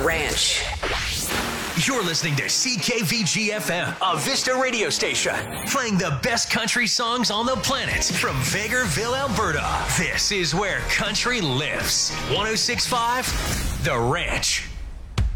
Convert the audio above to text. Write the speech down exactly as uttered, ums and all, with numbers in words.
Ranch. You're listening to C K V G F M, a Vista radio station, playing the best country songs on the planet from Vegreville, Alberta. This is where country lives. one oh six point five The Ranch.